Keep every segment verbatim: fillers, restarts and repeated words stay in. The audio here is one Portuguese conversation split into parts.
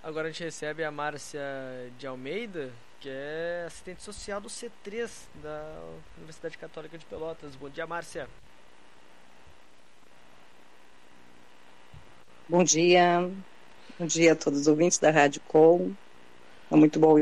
Agora a gente recebe a Márcia de Almeida, que é assistente social do C três da Universidade Católica de Pelotas. Bom dia, Márcia. Bom dia. Bom dia a todos os ouvintes da Rádio Com. É muito bom.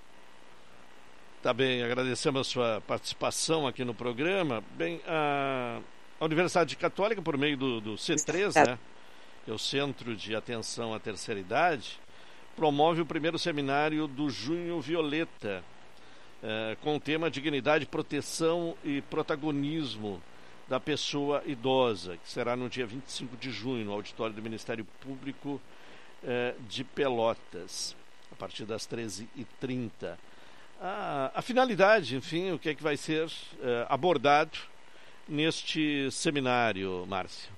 Tá bem, agradecemos a sua participação aqui no programa. Bem, a, a Universidade Católica, por meio do, do C três, né, que é o Centro de Atenção à Terceira Idade, promove o primeiro seminário do Junho Violeta, eh, com o tema Dignidade, Proteção e Protagonismo da Pessoa Idosa, que será no dia vinte e cinco de junho, no auditório do Ministério Público eh, de Pelotas, a partir das treze e trinta. A, a finalidade, enfim, o que é que vai ser eh, abordado neste seminário, Márcia?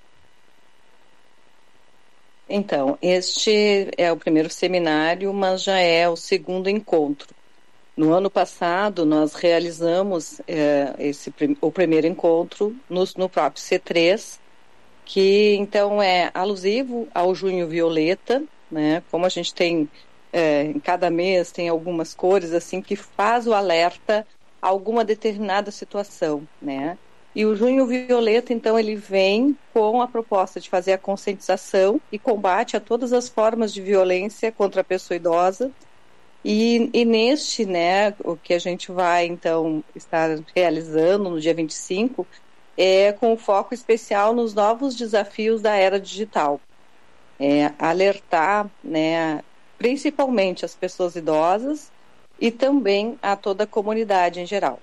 Então, este é o primeiro seminário, mas já é o segundo encontro. No ano passado, nós realizamos é, esse, o primeiro encontro no, no próprio C três, que então é alusivo ao Junho Violeta, né? Como a gente tem, é, em cada mês tem algumas cores assim que faz o alerta a alguma determinada situação, né? E o Junho Violeta, então, ele vem com a proposta de fazer a conscientização e combate a todas as formas de violência contra a pessoa idosa. E, e neste, né, o que a gente vai, então, estar realizando no dia vinte e cinco é com foco especial nos novos desafios da era digital. É, alertar, né, principalmente as pessoas idosas e também a toda a comunidade em geral.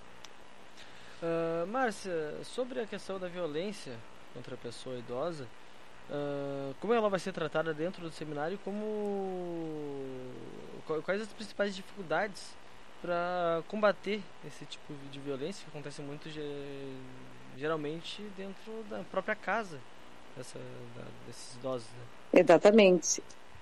Uh, Márcia, sobre a questão da violência contra a pessoa idosa, uh, como ela vai ser tratada dentro do seminário, como quais as principais dificuldades para combater esse tipo de violência que acontece muito geralmente dentro da própria casa dessa, da, desses idosos, né? Exatamente.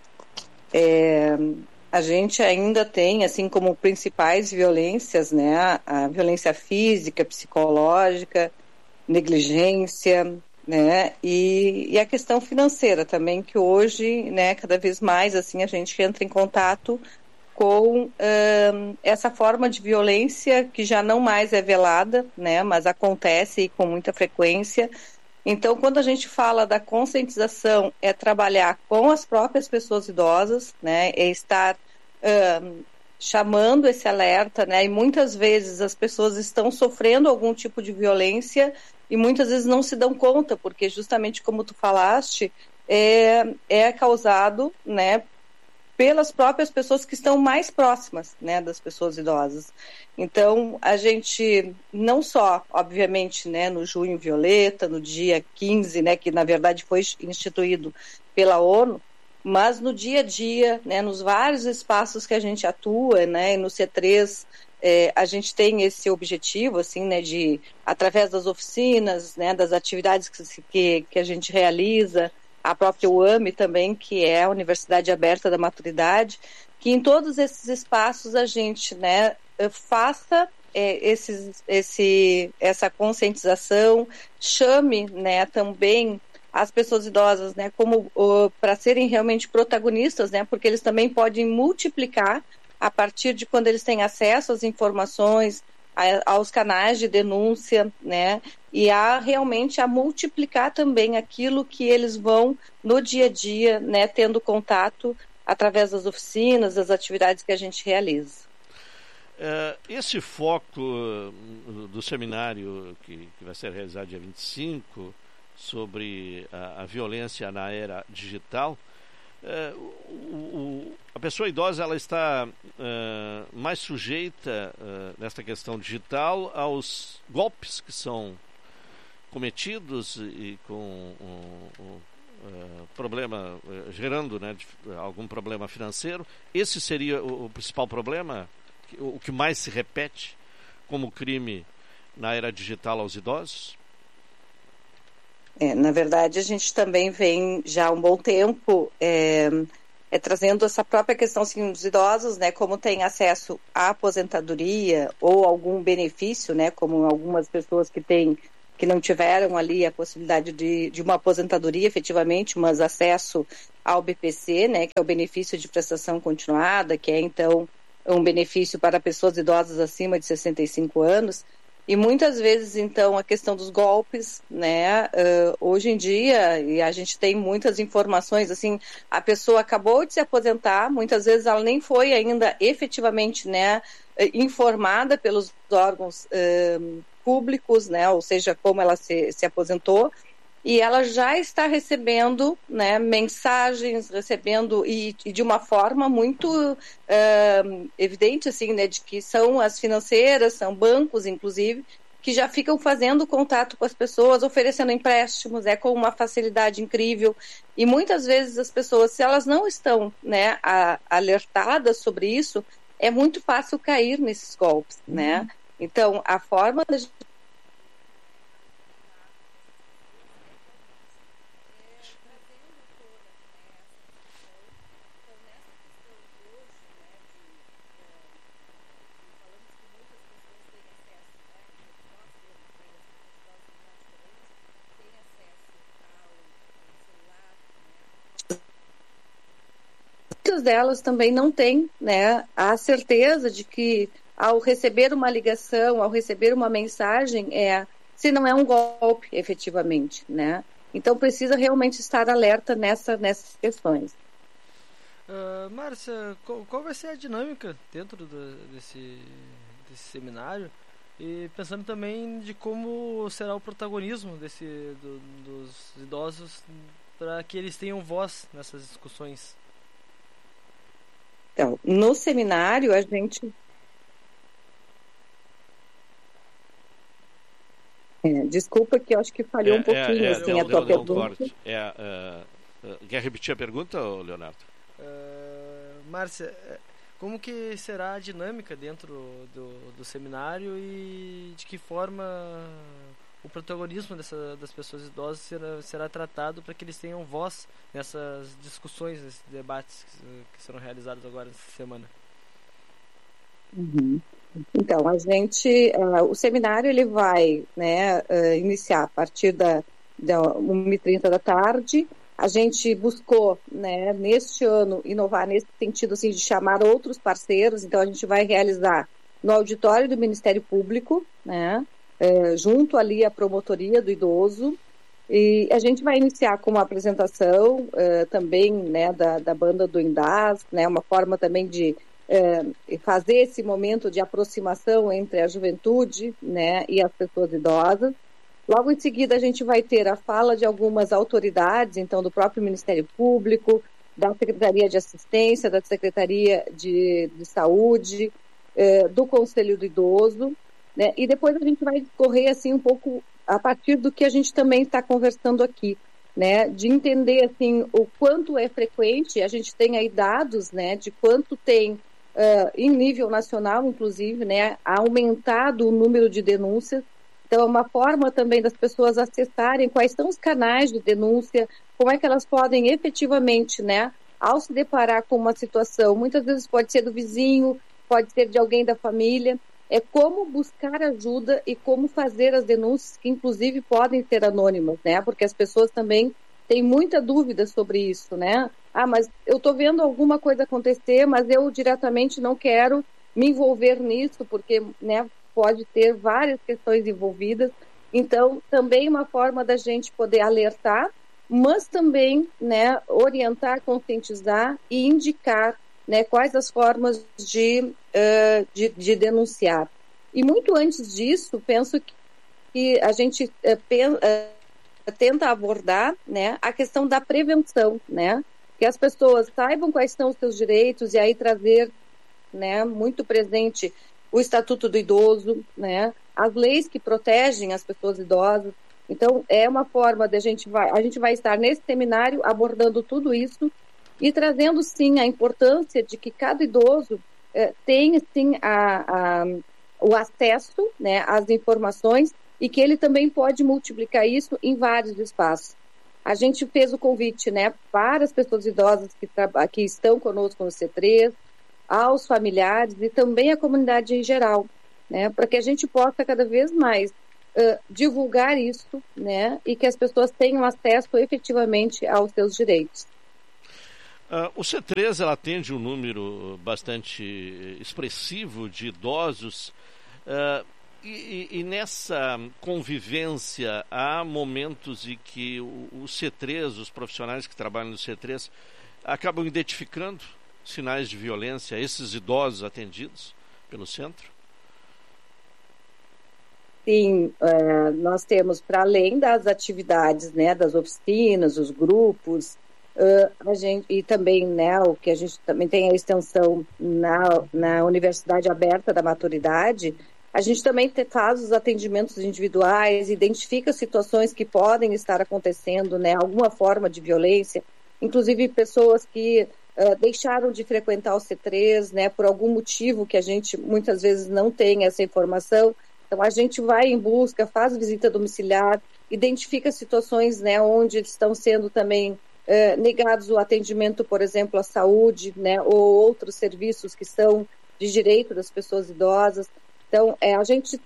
É... A gente ainda tem, assim como principais violências, né, a violência física, psicológica, negligência, né, e, e a questão financeira também, que hoje, né, cada vez mais, assim, a gente entra em contato com um, essa forma de violência que já não mais é velada, né, mas acontece com muita frequência. Então, quando a gente fala da conscientização, é trabalhar com as próprias pessoas idosas, né, é estar um, chamando esse alerta, né, e muitas vezes as pessoas estão sofrendo algum tipo de violência e muitas vezes não se dão conta, porque justamente como tu falaste, é, é causado, né, pelas próprias pessoas que estão mais próximas, né, das pessoas idosas. Então, a gente não só, obviamente, né, no Junho Violeta, no dia quinze, né, que na verdade foi instituído pela ONU, mas no dia a dia, né, nos vários espaços que a gente atua, né, no C três, é, a gente tem esse objetivo, assim, né, de, através das oficinas, né, das atividades que, que, que a gente realiza, a própria U A M também, que é a Universidade Aberta da Maturidade, que em todos esses espaços a gente, né, faça é, esses, esse, essa conscientização, chame, né, também as pessoas idosas, né, como para serem realmente protagonistas, né, porque eles também podem multiplicar a partir de quando eles têm acesso às informações, a, aos canais de denúncia, né, e a realmente a multiplicar também aquilo que eles vão no dia a dia, né, tendo contato através das oficinas, das atividades que a gente realiza. Uh, esse foco uh, do seminário que, que vai ser realizado dia vinte e cinco sobre a, a violência na era digital, uh, o, o, a pessoa idosa ela está uh, mais sujeita uh, nesta questão digital aos golpes que são cometidos e com um, um, uh, problema, uh, gerando, né, algum problema financeiro. Esse seria o, o principal problema, o, o que mais se repete como crime na era digital aos idosos? É, na verdade, a gente também vem já há um bom tempo é, é, trazendo essa própria questão assim, dos idosos, né, como tem acesso à aposentadoria ou algum benefício, né, como algumas pessoas que têm que não tiveram ali a possibilidade de, de uma aposentadoria efetivamente, mas acesso ao B P C, né, que é o benefício de prestação continuada, que é então um benefício para pessoas idosas acima de sessenta e cinco anos. E muitas vezes, então, a questão dos golpes, né, uh, hoje em dia, e a gente tem muitas informações, assim, a pessoa acabou de se aposentar, muitas vezes ela nem foi ainda efetivamente, né, informada pelos órgãos uh, públicos, né, ou seja, como ela se, se aposentou, e ela já está recebendo, né, mensagens, recebendo, e, e de uma forma muito uh, evidente, assim, né, de que são as financeiras, são bancos, inclusive, que já ficam fazendo contato com as pessoas, oferecendo empréstimos, é com uma facilidade incrível, e muitas vezes as pessoas, se elas não estão, né, a, alertadas sobre isso, é muito fácil cair nesses golpes, uhum. né, então a forma de muitas delas também não têm, né, a certeza de que ao receber uma ligação, ao receber uma mensagem, é, se não é um golpe efetivamente, né? Então precisa realmente estar alerta nessa, nessas questões. Uh, Márcia, qual, qual vai ser a dinâmica dentro do, desse, desse seminário? E pensando também de como será o protagonismo desse, do, dos idosos para que eles tenham voz nessas discussões. Então, no seminário a gente... É, desculpa que eu acho que falhou é, um pouquinho é, é, assim, deu, a tua deu, deu pergunta. Um é, uh, uh, quer repetir a pergunta, Leonardo? Uh, Márcia, como que será a dinâmica dentro do, do seminário e de que forma o protagonismo dessa, das pessoas idosas será, será tratado para que eles tenham voz nessas discussões, nesses debates que, que serão realizados agora essa semana? Uhum. Então, a gente, uh, o seminário ele vai, né, uh, iniciar a partir da, da uma e trinta da tarde. A gente buscou, né, neste ano, inovar nesse sentido assim, de chamar outros parceiros. Então, a gente vai realizar no auditório do Ministério Público, né, uh, junto ali à promotoria do idoso. E a gente vai iniciar com uma apresentação uh, também, né, da, da banda do Indás, né, uma forma também de É, fazer esse momento de aproximação entre a juventude, né, e as pessoas idosas. Logo em seguida a gente vai ter a fala de algumas autoridades, então do próprio Ministério Público, da Secretaria de Assistência, da Secretaria de, de Saúde, é, do Conselho do Idoso, né, e depois a gente vai discorrer assim um pouco a partir do que a gente também está conversando aqui, né, de entender assim o quanto é frequente. A gente tem aí dados, né, de quanto tem Uh, em nível nacional, inclusive, né, aumentado o número de denúncias. Então, é uma forma também das pessoas acessarem quais são os canais de denúncia, como é que elas podem efetivamente, né, ao se deparar com uma situação, muitas vezes pode ser do vizinho, pode ser de alguém da família, é como buscar ajuda e como fazer as denúncias, que inclusive podem ser anônimas, né, porque as pessoas também têm muita dúvida sobre isso, né. Ah, mas eu estou vendo alguma coisa acontecer, mas eu diretamente não quero me envolver nisso, porque, né, pode ter várias questões envolvidas. Então, também uma forma da gente poder alertar, mas também, né, orientar, conscientizar e indicar, né, quais as formas de, uh, de, de denunciar. E muito antes disso, penso que, que a gente uh, pen, uh, tenta abordar, né, a questão da prevenção, né, que as pessoas saibam quais são os seus direitos e aí trazer, né, muito presente o Estatuto do Idoso, né, as leis que protegem as pessoas idosas. Então, é uma forma de a gente vai, a gente vai estar nesse seminário abordando tudo isso e trazendo, sim, a importância de que cada idoso eh, tenha, sim, a, a, o acesso, né, às informações e que ele também pode multiplicar isso em vários espaços. A gente fez o convite, né, para as pessoas idosas que, que estão conosco no C três, aos familiares e também à comunidade em geral, né, para que a gente possa cada vez mais uh, divulgar isso, né, e que as pessoas tenham acesso efetivamente aos seus direitos. Uh, o C três ela atende um número bastante expressivo de idosos uh, e, e nessa convivência há momentos em que o, o C três, os profissionais que trabalham no C três, acabam identificando sinais de violência a esses idosos atendidos pelo centro? Sim, uh, nós temos, para além das atividades, né, das oficinas, os grupos, uh, a gente, e também, né, o que a gente também tem a extensão na, na Universidade Aberta da Maturidade, a gente também te, faz os atendimentos individuais, identifica situações que podem estar acontecendo, né, alguma forma de violência, inclusive pessoas que uh, deixaram de frequentar o C três, né, por algum motivo que a gente muitas vezes não tem essa informação. Então, a gente vai em busca, faz visita domiciliar, identifica situações, né, onde estão sendo também eh, negados o atendimento, por exemplo, à saúde, né, ou outros serviços que são de direito das pessoas idosas. Então, é, a gente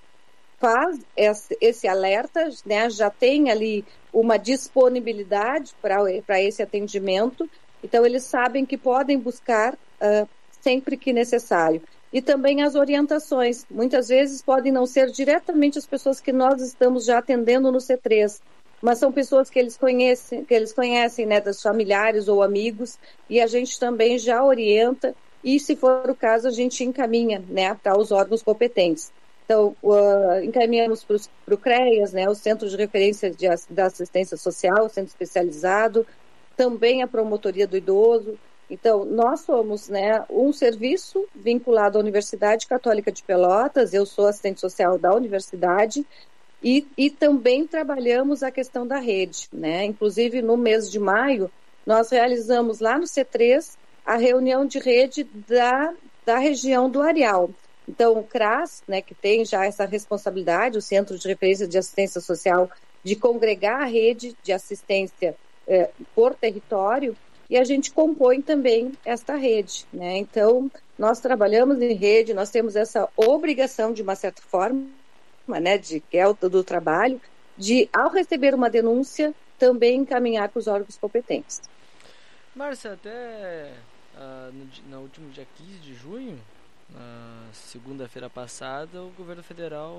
faz esse, esse alerta, né, já tem ali uma disponibilidade para esse atendimento, então eles sabem que podem buscar uh, sempre que necessário. E também as orientações. Muitas vezes podem não ser diretamente as pessoas que nós estamos já atendendo no C três, mas são pessoas que eles conhecem, que eles conhecem, né, dos familiares ou amigos, e a gente também já orienta, e se for o caso, a gente encaminha, né, para os órgãos competentes. Então, uh, encaminhamos para o CREAS, né, o Centro de Referência de, da Assistência Social, o Centro Especializado, também a Promotoria do Idoso. Então, nós somos, né, um serviço vinculado à Universidade Católica de Pelotas, eu sou assistente social da universidade, e, e também trabalhamos a questão da rede, né? Inclusive, no mês de maio, nós realizamos lá no C três a reunião de rede da, da região do Areal. Então, o CRAS, né, que tem já essa responsabilidade, o Centro de Referência de Assistência Social, de congregar a rede de assistência eh, por território, e a gente compõe também esta rede, né? Então, nós trabalhamos em rede, nós temos essa obrigação, de uma certa forma, né, de, que é o do trabalho, de, ao receber uma denúncia, também encaminhar para os órgãos competentes. Márcia, até uh, no, no último dia quinze de junho, na segunda-feira passada, o governo federal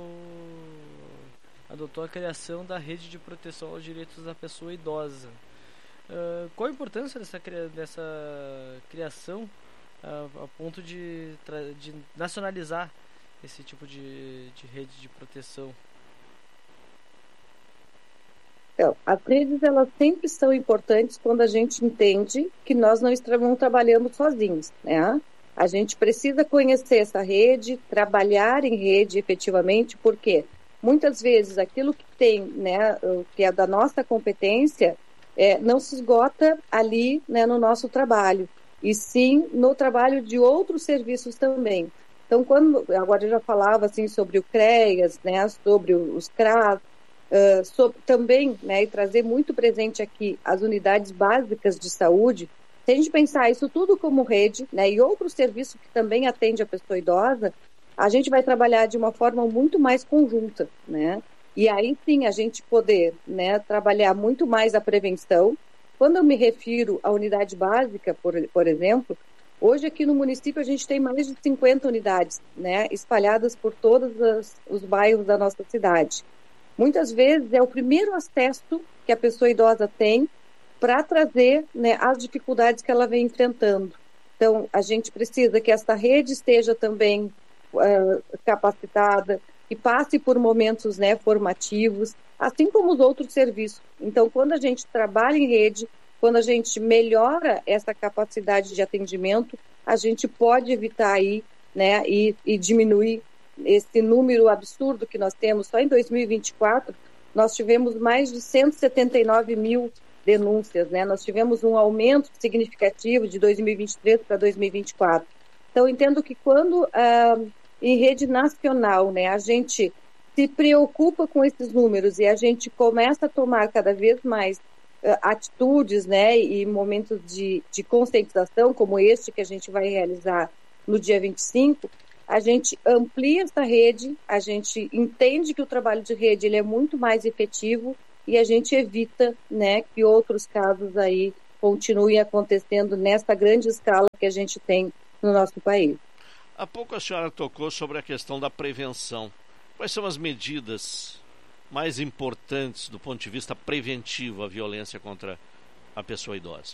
adotou a criação da Rede de Proteção aos Direitos da Pessoa Idosa. Uh, qual a importância dessa, dessa criação uh, a ponto de, de nacionalizar esse tipo de, de rede de proteção? Então, as redes, elas sempre são importantes quando a gente entende que nós não, não trabalhamos sozinhos, né? A gente precisa conhecer essa rede, trabalhar em rede efetivamente, porque muitas vezes aquilo que tem, né, que é da nossa competência, É, não se esgota ali, né, no nosso trabalho, e sim no trabalho de outros serviços também. Então, quando agora eu já falava assim sobre o CREAS, né, sobre os CRAS, uh, sobre, também, né, e trazer muito presente aqui as unidades básicas de saúde. Se a gente pensar isso tudo como rede, né, e outros serviços que também atende a pessoa idosa, a gente vai trabalhar de uma forma muito mais conjunta, né? E aí sim a gente poder, né, trabalhar muito mais a prevenção. Quando eu me refiro à unidade básica, por, por exemplo, hoje aqui no município a gente tem mais de cinquenta unidades, né, espalhadas por todos as, os bairros da nossa cidade. Muitas vezes é o primeiro acesso que a pessoa idosa tem para trazer, né, as dificuldades que ela vem enfrentando. Então, a gente precisa que essa rede esteja também uh, capacitada, que passe por momentos, né, formativos, assim como os outros serviços. Então, quando a gente trabalha em rede, quando a gente melhora essa capacidade de atendimento, a gente pode evitar aí, né, e, e diminuir esse número absurdo que nós temos. Só em dois mil e vinte e quatro, nós tivemos mais de cento e setenta e nove mil denúncias, né? Nós tivemos um aumento significativo de dois mil e vinte e três para dois mil e vinte e quatro. Então, entendo que quando... Uh, em rede nacional, né, a gente se preocupa com esses números e a gente começa a tomar cada vez mais uh, atitudes, né, e momentos de, de conscientização, como este que a gente vai realizar no dia vinte e cinco, a gente amplia essa rede, a gente entende que o trabalho de rede ele é muito mais efetivo e a gente evita, né, que outros casos aí continuem acontecendo nessa grande escala que a gente tem no nosso país. Há pouco a senhora tocou sobre a questão da prevenção. Quais são as medidas mais importantes do ponto de vista preventivo à violência contra a pessoa idosa?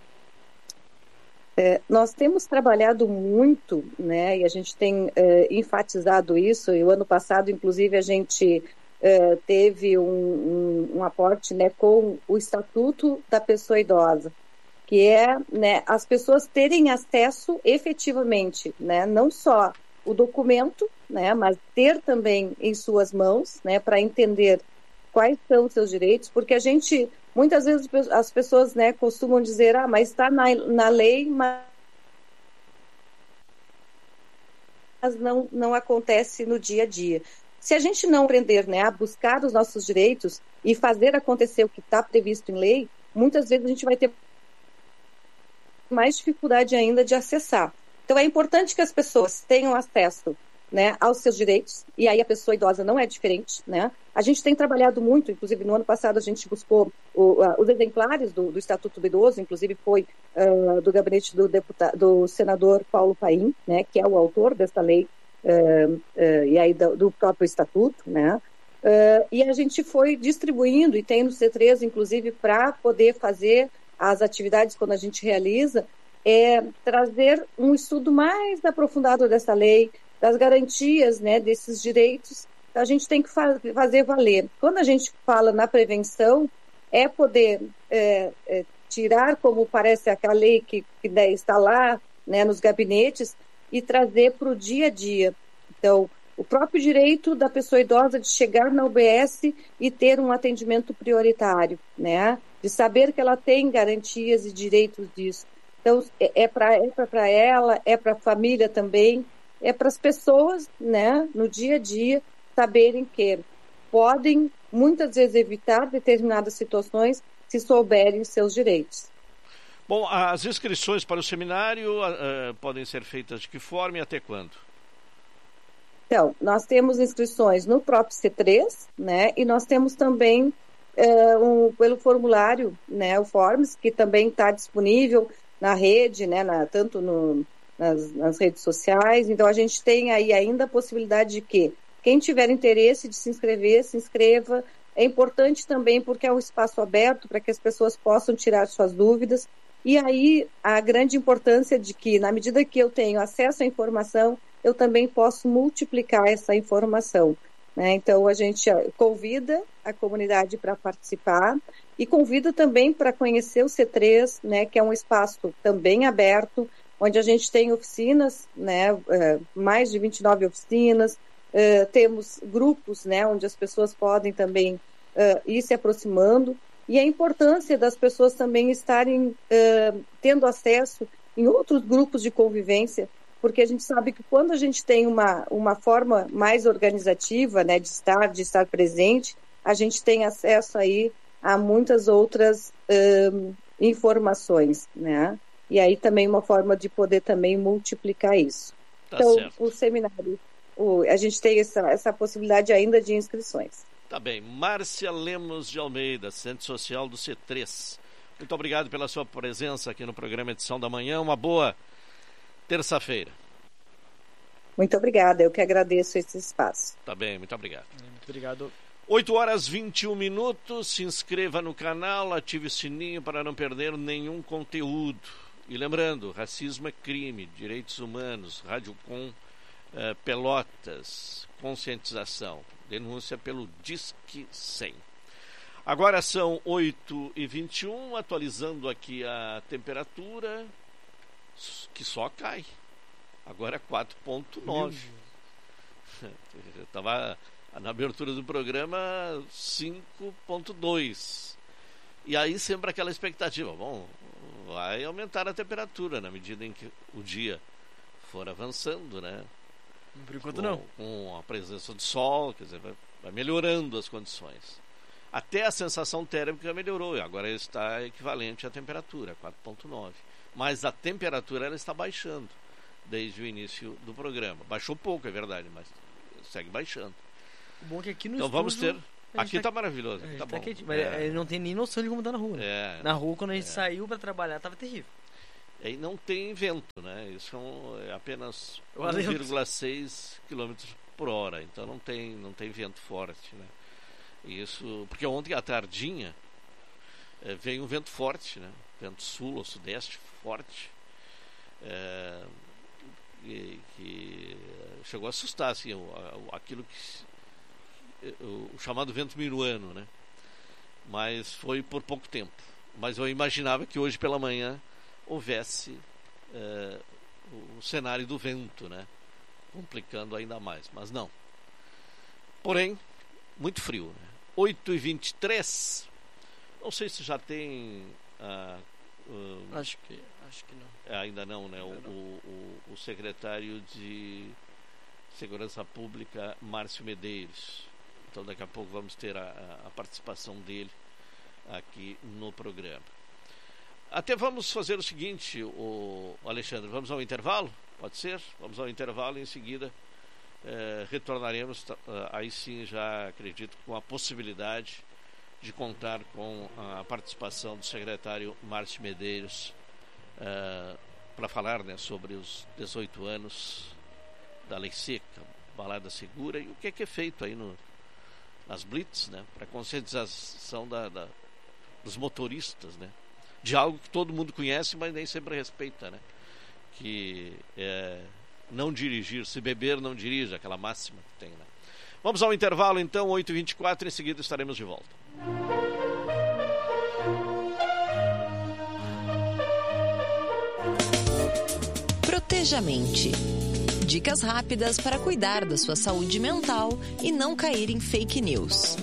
É, nós temos trabalhado muito, né, e a gente tem é, enfatizado isso, e o ano passado, inclusive, a gente é, teve um, um, um aporte, né, com o Estatuto da Pessoa Idosa, que é, né, as pessoas terem acesso efetivamente, né, não só o documento, né, mas ter também em suas mãos, né, para entender quais são os seus direitos, porque a gente, muitas vezes as pessoas, né, costumam dizer, ah, mas está na, na lei, mas não, não acontece no dia a dia. Se a gente não aprender, né, a buscar os nossos direitos e fazer acontecer o que está previsto em lei, muitas vezes a gente vai ter mais dificuldade ainda de acessar. Então é importante que as pessoas tenham acesso, né, aos seus direitos, e aí a pessoa idosa não é diferente, né? A gente tem trabalhado muito, inclusive no ano passado a gente buscou o, uh, os exemplares do, do Estatuto do Idoso, inclusive foi uh, do gabinete do, deputado, do senador Paulo Paim, né, que é o autor dessa lei, uh, uh, e aí do, do próprio Estatuto, né? Uh, e a gente foi distribuindo, e tem no C três, inclusive, para poder fazer as atividades quando a gente realiza, é trazer um estudo mais aprofundado dessa lei, das garantias, né, desses direitos, a gente tem que fa- fazer valer. Quando a gente fala na prevenção, é poder é, é, tirar, como parece aquela lei que, que está lá, né, nos gabinetes, e trazer para o dia a dia. Então, o próprio direito da pessoa idosa de chegar na U B S e ter um atendimento prioritário, né, de saber que ela tem garantias e direitos disso. Então, é, é para é para ela, é para a família também, é para as pessoas, né, no dia a dia, saberem que podem, muitas vezes, evitar determinadas situações se souberem os seus direitos. Bom, as inscrições para o seminário uh, podem ser feitas de que forma e até quando? Então, nós temos inscrições no próprio C três, né, e nós temos também uh, um, pelo formulário, né, o Forms, que também está disponível na rede, né, na, tanto no... Nas, nas redes sociais, então a gente tem aí ainda a possibilidade de que quem tiver interesse de se inscrever, se inscreva. É importante também porque é um espaço aberto para que as pessoas possam tirar suas dúvidas, e aí a grande importância de que, na medida que eu tenho acesso à informação, eu também posso multiplicar essa informação, né? Então a gente convida a comunidade para participar e convida também para conhecer o C três, né, que é um espaço também aberto, onde a gente tem oficinas, né, mais de vinte e nove oficinas, temos grupos, né, onde as pessoas podem também ir se aproximando, e a importância das pessoas também estarem tendo acesso em outros grupos de convivência, porque a gente sabe que quando a gente tem uma, uma forma mais organizativa, né, de estar, de estar presente, a gente tem acesso aí a muitas outras um, informações, né? E aí também uma forma de poder também multiplicar isso. Tá, então, certo. O seminário, o, a gente tem essa, essa possibilidade ainda de inscrições. Tá bem. Márcia Lemos de Almeida, Centro Social do C três. Muito obrigado pela sua presença aqui no programa Edição da Manhã. Uma boa terça-feira. Muito obrigada, eu que agradeço esse espaço. Tá bem, muito obrigado. Muito obrigado. oito horas e vinte e um minutos, se inscreva no canal, ative o sininho para não perder nenhum conteúdo. E lembrando, racismo é crime, direitos humanos, Rádio Com, eh, Pelotas, conscientização, denúncia pelo Disque cem. Agora são oito e vinte e um, atualizando aqui a temperatura, que só cai. Agora é quatro ponto nove. Eu estava na abertura do programa cinco ponto dois. E aí sempre aquela expectativa, bom, vai aumentar a temperatura na medida em que o dia for avançando, né? Por enquanto com, não. Com a presença do sol, quer dizer, vai, vai melhorando as condições. Até a sensação térmica melhorou, agora está equivalente à temperatura, quatro ponto nove. Mas a temperatura ela está baixando. desde o início do programa. Baixou pouco, é verdade, mas segue baixando. O bom é que aqui no então estúdio, vamos ter... Aqui tá, tá maravilhoso, tá, tá bom. Quente, mas é. ele não tem nem noção de como tá na rua, né? É, na rua, quando a gente é. saiu pra trabalhar, tava terrível. E não tem vento, né? Isso é, um, é apenas um vírgula seis quilômetros por hora, então não tem, não tem vento forte, né? Isso, porque ontem à tardinha é, veio um vento forte, né? Vento sul ou sudeste forte, é, que, que chegou a assustar, assim, o, o, aquilo que o, o chamado vento minuano, né? Mas foi por pouco tempo. Mas eu imaginava que hoje pela manhã houvesse é, o, o cenário do vento, né? Complicando ainda mais, mas não. Porém, muito frio, né? oito e vinte e três. Não sei se já tem ah, um, acho que acho que não. Ainda não, né? O, o, o, o secretário de Segurança Pública, Márcio Medeiros. Então daqui a pouco vamos ter a, a participação dele aqui no programa. Até vamos fazer o seguinte, o Alexandre, vamos ao intervalo? Pode ser? Vamos ao intervalo e em seguida eh, retornaremos, uh, aí sim já acredito com a possibilidade de contar com a participação do secretário Márcio Medeiros uh, para falar, né, sobre os dezoito anos da Lei Seca, balada segura e o que é, que é feito aí no as blitz, né, para conscientização da, da, dos motoristas, né, de algo que todo mundo conhece, mas nem sempre respeita, né, que é não dirigir, se beber não dirija, aquela máxima que tem, né. Vamos ao intervalo então, oito e vinte e quatro, em seguida estaremos de volta. Proteja a mente. Dicas rápidas para cuidar da sua saúde mental e não cair em fake news.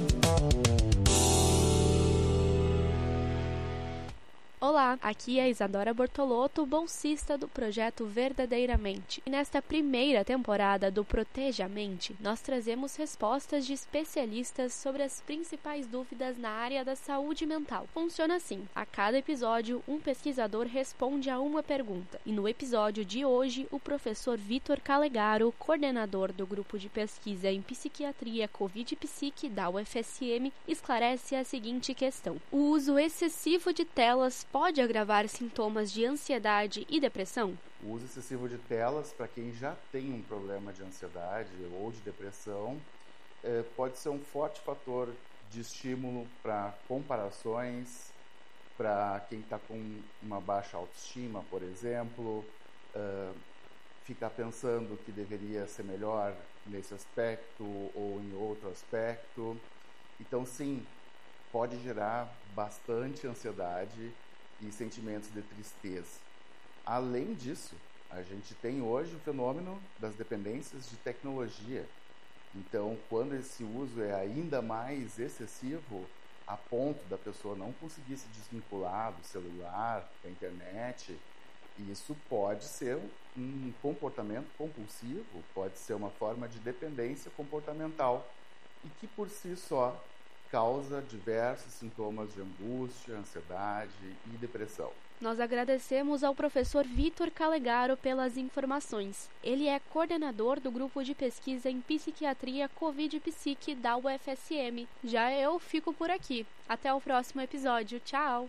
Olá, aqui é Isadora Bortolotto, bolsista do projeto Verdadeiramente. E nesta primeira temporada do Proteja a Mente, nós trazemos respostas de especialistas sobre as principais dúvidas na área da saúde mental. Funciona assim: a cada episódio, um pesquisador responde a uma pergunta. E no episódio de hoje, o professor Vitor Calegaro, coordenador do grupo de pesquisa em psiquiatria Covid Psique da U F S M, esclarece a seguinte questão: o uso excessivo de telas pode agravar sintomas de ansiedade e depressão? O uso excessivo de telas, para quem já tem um problema de ansiedade ou de depressão, eh, pode ser um forte fator de estímulo para comparações, para quem está com uma baixa autoestima, por exemplo, uh, ficar pensando que deveria ser melhor nesse aspecto ou em outro aspecto. Então, sim, pode gerar bastante ansiedade e sentimentos de tristeza. Além disso, a gente tem hoje o fenômeno das dependências de tecnologia. Então, quando esse uso é ainda mais excessivo, a ponto da pessoa não conseguir se desvincular do celular, da internet, isso pode ser um comportamento compulsivo, pode ser uma forma de dependência comportamental e que, por si só, causa diversos sintomas de angústia, ansiedade e depressão. Nós agradecemos ao professor Vitor Calegaro pelas informações. Ele é coordenador do grupo de pesquisa em psiquiatria Covid Psique da U F S M. Já eu fico por aqui. Até o próximo episódio. Tchau!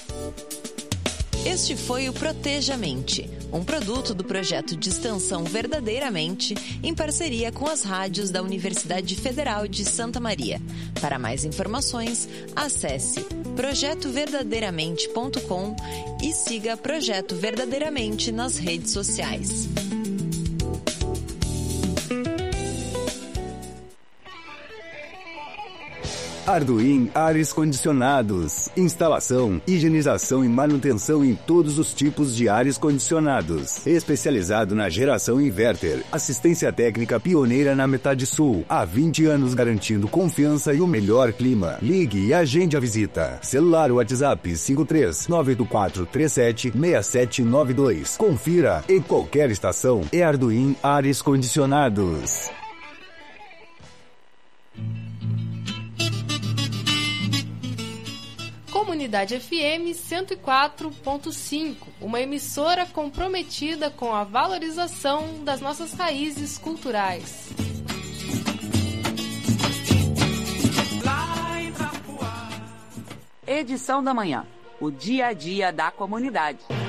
Este foi o Proteja a Mente, um produto do projeto de extensão Verdadeiramente, em parceria com as rádios da Universidade Federal de Santa Maria. Para mais informações, acesse projeto verdadeiramente ponto com e siga Projeto Verdadeiramente nas redes sociais. Arduin Ares Condicionados. Instalação, higienização e manutenção em todos os tipos de ares condicionados. Especializado na geração inverter. Assistência técnica pioneira na metade sul. Há vinte anos garantindo confiança e o melhor clima. Ligue e agende a visita. Celular WhatsApp cinco três nove oito quatro três sete seis sete nove dois. Confira. Em qualquer estação é Arduin Ares Condicionados. Comunidade F M cento e quatro ponto cinco, uma emissora comprometida com a valorização das nossas raízes culturais. Edição da manhã, o dia a dia da comunidade.